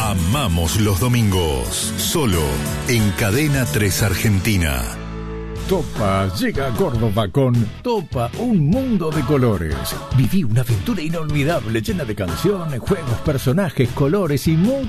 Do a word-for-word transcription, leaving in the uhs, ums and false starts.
Amamos los domingos, solo en Cadena tres Argentina. Topa llega a Córdoba con Topa, un mundo de colores. Viví una aventura inolvidable llena de canciones, juegos, personajes, colores y mucho